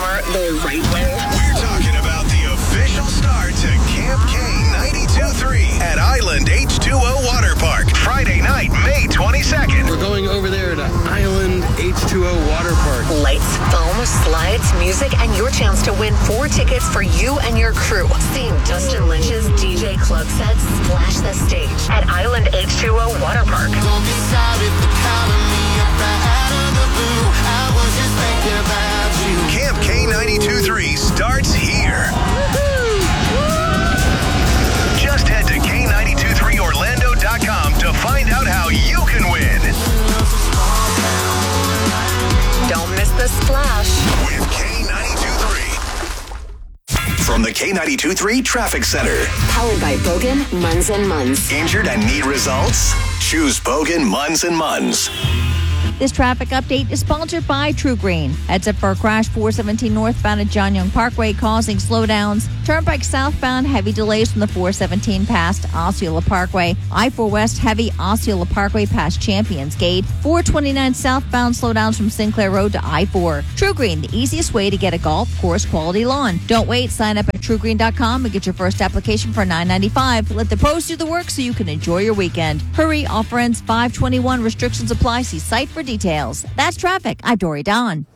summer the right way. We're talking about the official start to Camp K92.3 at Island H2O Water Park. Friday night, May 22nd. We're going over there to Island H2O Water Park. Lights, foam, slides, music, and your chance to win 4 tickets for you and your crew. Seeing Dustin Lynch's DJ club sets splash the stage at Island H2O Water Park. Don't be sorry for calling me up out of the blue. I was just thinking about you. Camp K92.3 starts here. Just head to K923Orlando.com to find out how you can win. Don't miss the splash With K92.3. From the K92.3 Traffic Center. Powered by Bogan, Munz & Munz. Injured and need results? Choose Bogan, Munz & Munz. This traffic update is sponsored by True Green. Heads up for a crash 417 northbound at John Young Parkway causing slowdowns. Turnpike southbound, heavy delays from the 417 past Osceola Parkway. I-4 West, heavy Osceola Parkway past Champions Gate. 429 southbound, slowdowns from Sinclair Road to I-4. True Green, the easiest way to get a golf course quality lawn. Don't wait. Sign up at TrueGreen.com and get your first application for $9.95. Let the pros do the work so you can enjoy your weekend. Hurry, offer ends 5/21. Restrictions apply. See site for details. That's traffic. I'm Dory Don.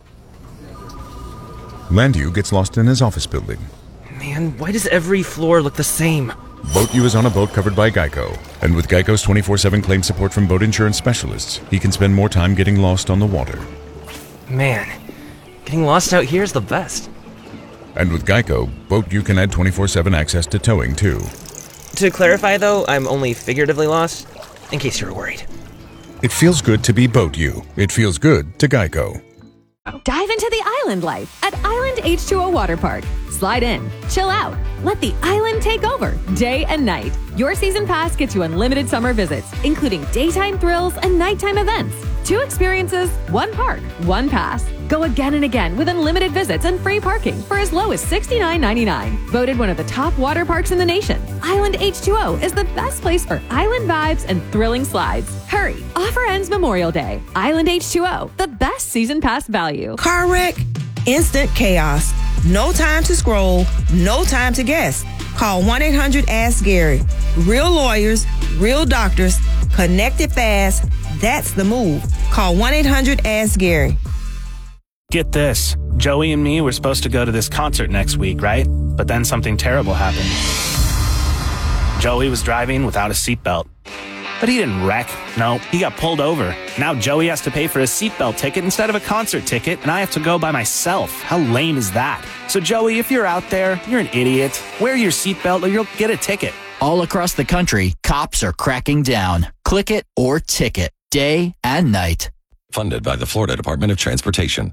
Landu gets lost in his office building. Man, why does every floor look the same? Boat U is on a boat covered by Geico. And with Geico's 24/7 claim support from boat insurance specialists, he can spend more time getting lost on the water. Man, getting lost out here is the best. And with Geico, Boat U can add 24/7 access to towing, too. To clarify, though, I'm only figuratively lost, in case you were worried. It feels good to be Boat U. It feels good to Geico. Dive into the island life at Island H2O Water Park. Slide in, chill out, let the island take over, day and night. Your season pass gets you unlimited summer visits, including daytime thrills and nighttime events. 2 experiences, 1 park, 1 pass. Go again and again with unlimited visits and free parking for as low as $69.99. Voted one of the top water parks in the nation, Island H2O is the best place for island vibes and thrilling slides. Hurry, offer ends Memorial Day. Island H2O, the best season pass value. Car wreck, instant chaos. No time to scroll, no time to guess. Call 1-800-ASK-GARY. Real lawyers, real doctors, connected fast. That's the move. Call 1-800-ASK-GARY. Get this. Joey and me were supposed to go to this concert next week, right? But then something terrible happened. Joey was driving without a seatbelt. But he didn't wreck. No, he got pulled over. Now Joey has to pay for a seatbelt ticket instead of a concert ticket, and I have to go by myself. How lame is that? So Joey, if you're out there, you're an idiot. Wear your seatbelt or you'll get a ticket. All across the country, cops are cracking down. Click it or ticket, day and night. Funded by the Florida Department of Transportation.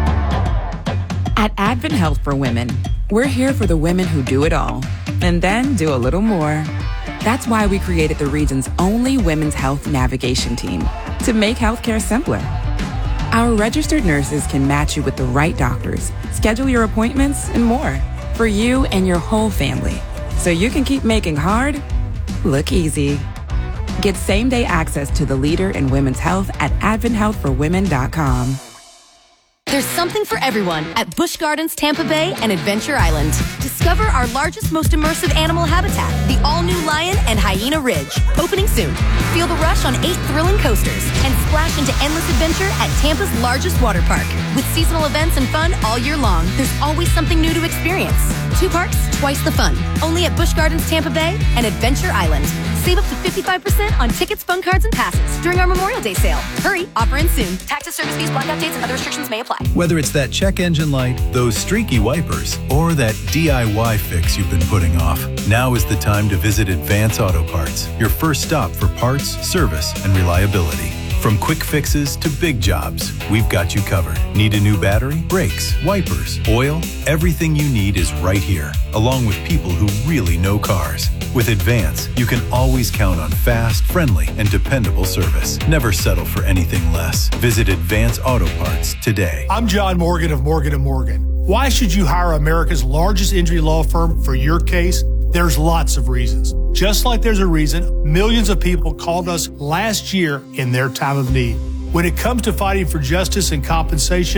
At Advent Health for Women, we're here for the women who do it all, and then do a little more. That's why we created the region's only women's health navigation team, to make healthcare simpler. Our registered nurses can match you with the right doctors, schedule your appointments, and more for you and your whole family, so you can keep making hard look easy. Get same-day access to the leader in women's health at adventhealthforwomen.com. There's something for everyone at Busch Gardens Tampa Bay and Adventure Island. Discover our largest, most immersive animal habitat, the all-new Lion and Hyena Ridge, opening soon. Feel the rush on 8 thrilling coasters and splash into endless adventure at Tampa's largest water park. With seasonal events and fun all year long, there's always something new to experience. 2 parks, twice the fun. Only at Busch Gardens Tampa Bay and Adventure Island. Save up to 55% on tickets, fun cards, and passes during our Memorial Day sale. Hurry, offer ends soon. Taxes, service fees, blackout dates, and other restrictions may apply. Whether it's that check engine light, those streaky wipers, or that DIY fix you've been putting off, now is the time to visit Advance Auto Parts, your first stop for parts, service, and reliability. From quick fixes to big jobs, we've got you covered. Need a new battery, brakes, wipers, oil? Everything you need is right here, along with people who really know cars. With Advance, you can always count on fast, friendly, and dependable service. Never settle for anything less. Visit Advance Auto Parts today. I'm John Morgan of Morgan & Morgan. Why should you hire America's largest injury law firm for your case? There's lots of reasons. Just like there's a reason millions of people called us last year in their time of need. When it comes to fighting for justice and compensation,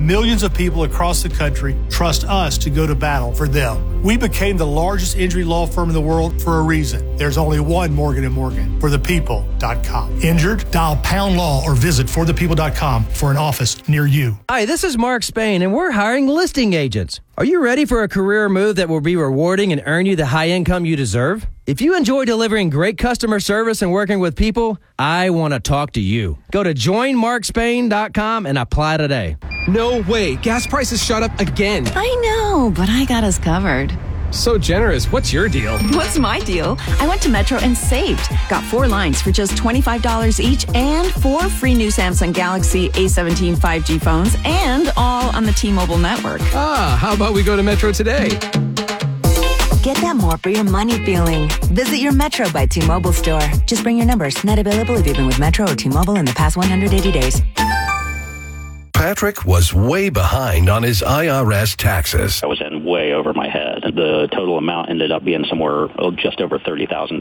millions of people across the country trust us to go to battle for them. We became the largest injury law firm in the world for a reason. There's only one Morgan & Morgan, forthepeople.com. Injured? Dial pound law or visit forthepeople.com for an office near you. Hi, this is Mark Spain, and we're hiring listing agents. Are you ready for a career move that will be rewarding and earn you the high income you deserve? If you enjoy delivering great customer service and working with people, I want to talk to you. Go to joinmarkspain.com and apply today. No way. Gas prices shot up again. I know, but I got us covered. So generous. What's your deal? What's my deal? I went to Metro and saved. Got 4 lines for just $25 each and 4 free new Samsung Galaxy A17 5G phones, and all on the T-Mobile network. Ah, how about we go to Metro today? Get that more for your money feeling. Visit your Metro by T-Mobile store. Just bring your numbers. Not available if you've been with Metro or T-Mobile in the past 180 days. Patrick was way behind on his IRS taxes. I was in way over my head. The total amount ended up being somewhere just over $30,000.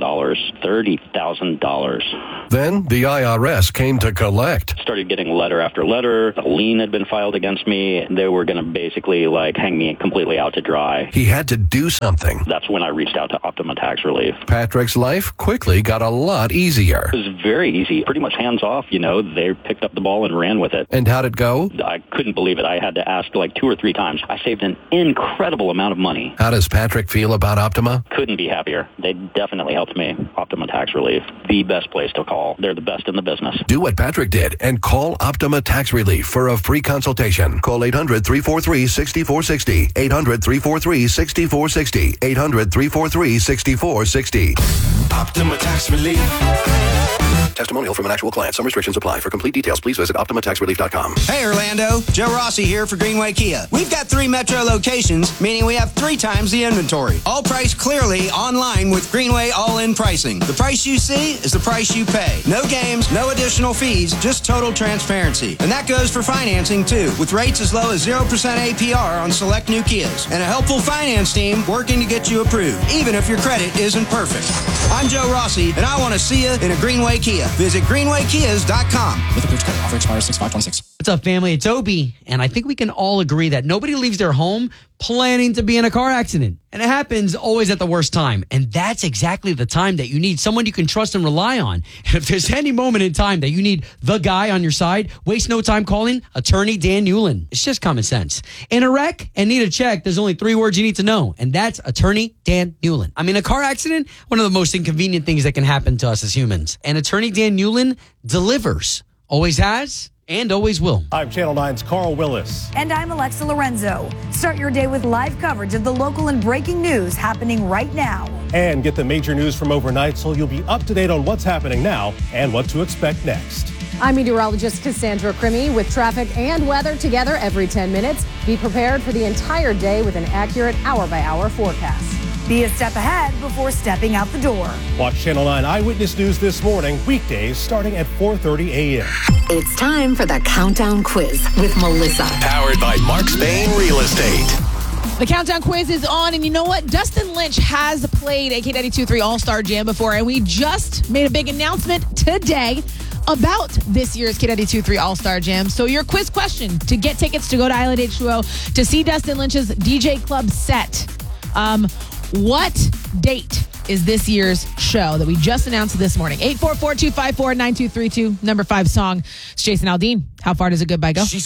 $30,000. Then the IRS came to collect. Started getting letter after letter. A lien had been filed against me. They were going to basically hang me completely out to dry. He had to do something. That's when I reached out to Optima Tax Relief. Patrick's life quickly got a lot easier. It was very easy. Pretty much hands off, They picked up the ball and ran with it. And how'd it go? I couldn't believe it. I had to ask 2 or 3 times. I saved an incredible amount of money. How does Patrick feel about Optima? Couldn't be happier. They definitely helped me. Optima Tax Relief, the best place to call. They're the best in the business. Do what Patrick did and call Optima Tax Relief for a free consultation. Call 800-343-6460. 800-343-6460. 800-343-6460. Optima Tax Relief. Testimonial from an actual client. Some restrictions apply. For complete details, please visit OptimaTaxRelief.com. Hey, Orlando. Joe Rossi here for Greenway Kia. We've got 3 Metro locations, meaning we have 3 times the inventory. All priced clearly online with Greenway all-in pricing. The price you see is the price you pay. No games, no additional fees, just total transparency. And that goes for financing, too, with rates as low as 0% APR on select new Kias. And a helpful finance team working to get you approved, even if your credit isn't perfect. I'm Joe Rossi, and I want to see you in a Greenway Kia. Visit greenwaykias.com. With approved credit offer expires 6/5/26. What's up, family? It's Obi, and I think we can all agree that nobody leaves their home planning to be in a car accident. And it happens always at the worst time. And that's exactly the time that you need someone you can trust and rely on. And if there's any moment in time that you need the guy on your side, waste no time calling Attorney Dan Newlin. It's just common sense. In a wreck and need a check, there's only 3 words you need to know, and that's Attorney Dan Newlin. I mean, a car accident, one of the most inconvenient things that can happen to us as humans. And Attorney Dan Newlin delivers. Always has. And always will. I'm Channel 9's Carl Willis. And I'm Alexa Lorenzo. Start your day with live coverage of the local and breaking news happening right now. And get the major news from overnight so you'll be up to date on what's happening now and what to expect next. I'm meteorologist Cassandra Crimmy with traffic and weather together every 10 minutes. Be prepared for the entire day with an accurate hour-by-hour forecast. Be a step ahead before stepping out the door. Watch Channel 9 Eyewitness News this morning, weekdays starting at 4:30 a.m. It's time for the Countdown Quiz with Melissa. Powered by Mark Spain Real Estate. The Countdown Quiz is on, and you know what? Dustin Lynch has played a K92.3 All-Star Jam before, and we just made a big announcement today about this year's K92.3 All-Star Jam. So your quiz question to get tickets to go to Island H2O to see Dustin Lynch's DJ Club set. What date is this year's show that we just announced this morning? 844-254-9232, number 5 song. It's Jason Aldean. How far does a goodbye go?